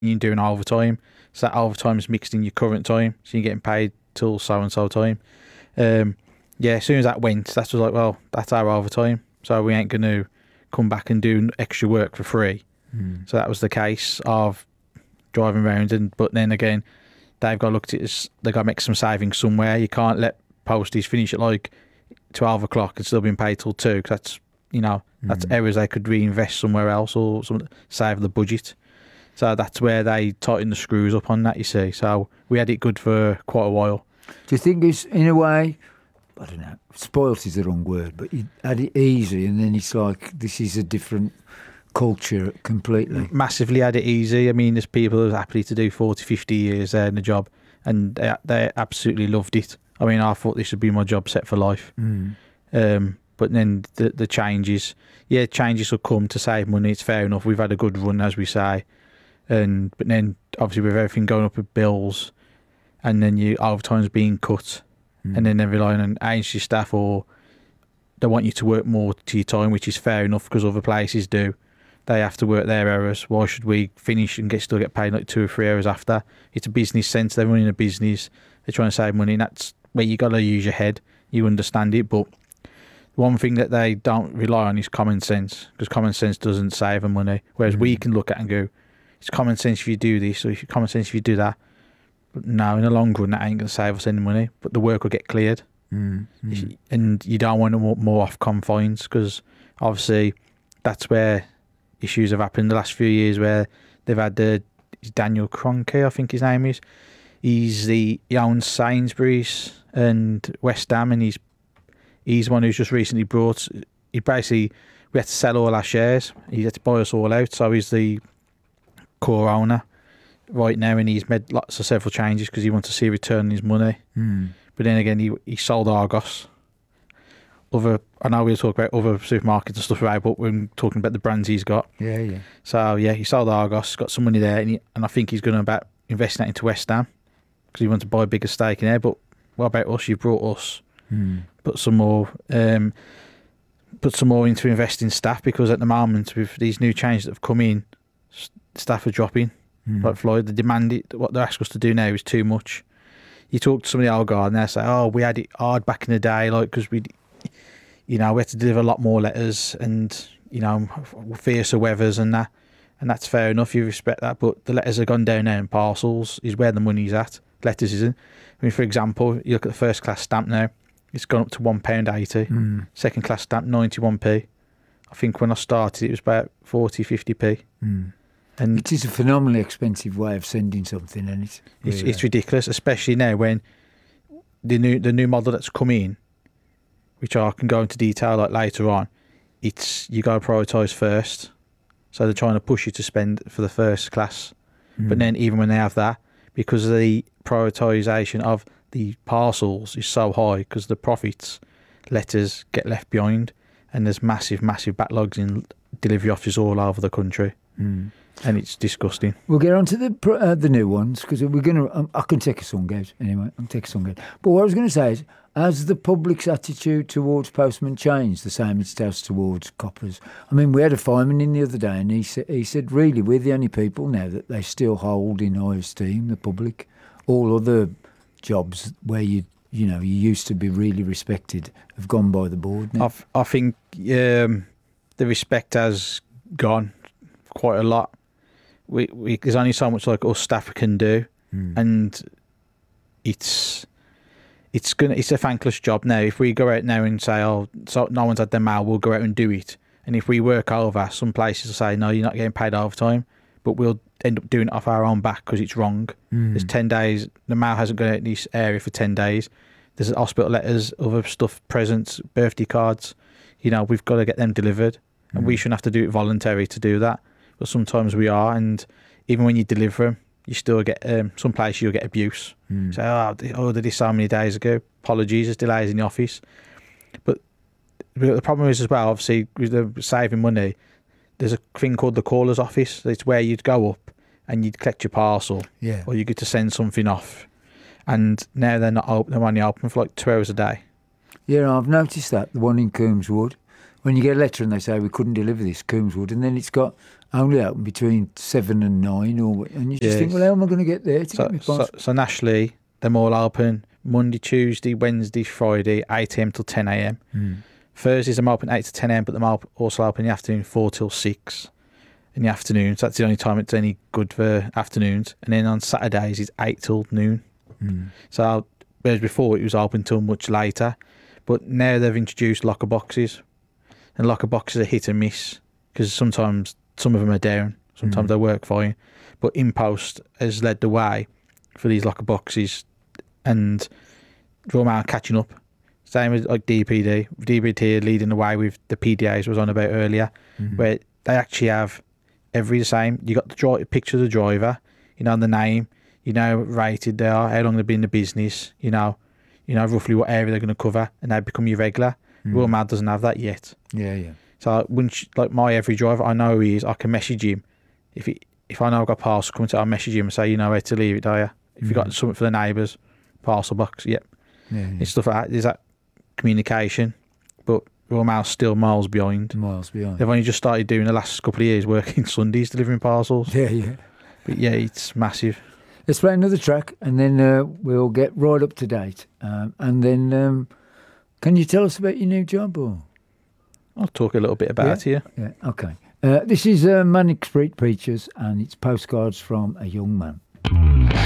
you're doing overtime. So that overtime is mixed in your current time. So you're getting paid till so-and-so time. Yeah, as soon as that went, that was like, well, that's our overtime. So we ain't going to come back and do extra work for free. So that was the case of driving around. But then again, they've got to look at it as they've got to make some savings somewhere. You can't let posties finish at like 12 o'clock and still being paid till 2, 'cause that's, that's errors they could reinvest somewhere else or save the budget. So that's where they tighten the screws up on that, you see. So we had it good for quite a while. Do you think it's, in a way, I don't know, spoilt is the wrong word, but you had it easy and then it's like, this is a different culture completely? Massively had it easy. I mean, there's people who are happy to do 40, 50 years there in the job, and they absolutely loved it. I mean, I thought this would be my job set for life. But then the changes will come to save money. It's fair enough. We've had a good run, as we say. But then obviously with everything going up with bills, and then your overtime's being cut, and then they're relying on agency staff, or they want you to work more to your time, which is fair enough because other places do. They have to work their hours. Why should we finish and still get paid like 2 or 3 hours after? It's a business sense. They're running a business. They're trying to save money, and that's where you got to use your head. You understand it, but one thing that they don't rely on is common sense, because common sense doesn't save them money. Whereas we can look at and go, it's common sense if you do this, or it's common sense if you do that. But no, in the long run, that ain't going to save us any money. But the work will get cleared. And you don't want more Ofcom fines, because obviously that's where issues have happened the last few years, where they've had Daniel Kroenke, I think his name is. He owns Sainsbury's and West Ham, and he's one who's just recently we had to sell all our shares. He had to buy us all out, so he's the core owner right now, and he's made several changes because he wants to see a return on his money. But then again, he sold Argos. I know we'll talk about other supermarkets and stuff about, but we're talking about the brands he's got. Yeah. So yeah, he sold Argos, got some money there, and I think he's going to about investing that into West Ham, because he wants to buy a bigger stake in there. But what about us? You brought us. Put some more into investing staff, because at the moment with these new changes that have come in, staff are dropping. Like Floyd, what they ask us to do now is too much. You talk to some of the old guard and they say, "Oh, we had it hard back in the day, like because we had to deliver a lot more letters and fiercer weathers and that." And that's fair enough. You respect that, but the letters have gone down now, and parcels is where the money's at. Letters isn't. I mean, for example, you look at the first class stamp now. It's gone up to £1.80. Second class stamp, 91p. I think when I started, it was about 40, 50p. And it is a phenomenally expensive way of sending something, and it's ridiculous, especially now when the new model that's come in, which I can go into detail like later on. You got to prioritise first, so they're trying to push you to spend for the first class. But then even when they have that, because the prioritisation of the parcels is so high, because the profits, letters get left behind, and there's massive backlogs in delivery offices all over the country. And it's disgusting. We'll get on to the new ones, because we're going to... I can take a song out anyway. I'll take a song out. But what I was going to say is, has the public's attitude towards postmen changed the same as it has towards coppers? I mean, we had a fireman in the other day, and he said, really, we're the only people now that they still hold in high esteem, the public. All other jobs where you used to be really respected have gone by the board now. I think the respect has gone quite a lot. There's only so much like us staff can do, and it's a thankless job now. If we go out now and say, "Oh, so no one's had their mail," we'll go out and do it. And if we work over, some places will say, "No, you're not getting paid overtime," but we'll end up doing it off our own back because it's wrong. There's 10 days. The mail hasn't gone out in this area for 10 days. There's hospital letters, other stuff, presents, birthday cards. We've got to get them delivered, and we shouldn't have to do it voluntary to do that. But sometimes we are, and even when you deliver them, you still get some places you'll get abuse. Say, "Oh, I ordered this so many days ago. Apologies, there's delays in the office." But the problem is as well, obviously, with the saving money, there's a thing called the caller's office. It's where you'd go up and you'd collect your parcel, or you get to send something off. And now they're not open. They're only open for like 2 hours a day. Yeah, I've noticed that, the one in Coombswood. when you get a letter and they say we couldn't deliver this, Coombs would, and then it's got only open between 7 and 9, and you just think, well, how am I going to get there to get my parcel? So nationally, they're all open Monday, Tuesday, Wednesday, Friday, 8 a.m. till 10 a.m. Thursdays I'm open 8 to 10 a.m, but they're also open in the afternoon 4 till 6 in the afternoon. So that's the only time it's any good for afternoons. And then on Saturdays it's 8 till noon. So whereas before it was open till much later, but now they've introduced locker boxes, and locker boxes are hit and miss because sometimes some of them are down, sometimes they work fine. But InPost has led the way for these locker boxes, and Royal Mail catching up. Same as like DPD. DPD leading the way with the PDAs was on about earlier, where they actually have every the same. You got the picture of the driver, you know the name, you know rated they are, how long they've been in the business, you know roughly what area they're going to cover, and they become your regular. Royal Mail doesn't have that yet. Yeah. So like my every driver, I know who he is. I can message him if I know I've got a parcel coming to. I'll message him and say, you know where to leave it, do you? If you got something for the neighbours, parcel box, yep. Yeah. It's stuff like that. There's that communication, but Royal Mail's still miles behind. They've only just started doing the last couple of years working Sundays delivering parcels. Yeah. But yeah, it's massive. Let's play another track, and then we'll get right up to date. And then, can you tell us about your new job? Or? I'll talk a little bit about it here. Yeah, okay. This is Manic Street Preachers, and it's Postcards from a Young Man.